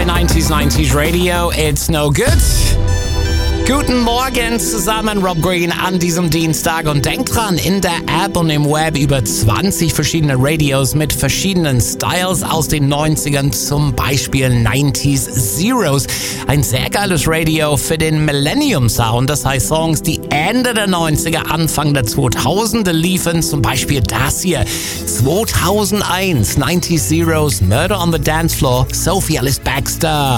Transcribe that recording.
90s Radio, it's no good. Guten Morgen zusammen, Rob Green an diesem Dienstag, und denkt dran, in der App und im Web über 20 verschiedene Radios mit verschiedenen Styles aus den 90ern, zum Beispiel 90s Zeros. Ein sehr geiles Radio für den Millennium Sound, das heißt Songs, die Ende der 90er, Anfang der 2000er liefen, zum Beispiel das hier, 2001, 90s Zeros, Murder on the Dance Floor, Sophie Ellis-Bextor.